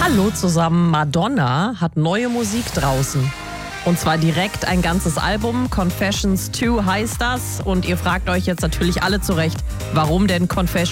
Hallo zusammen, Madonna hat neue Musik draußen. Und zwar direkt ein ganzes Album, Confessions 2 heißt das. Und ihr fragt euch jetzt natürlich alle zurecht, warum denn Confessions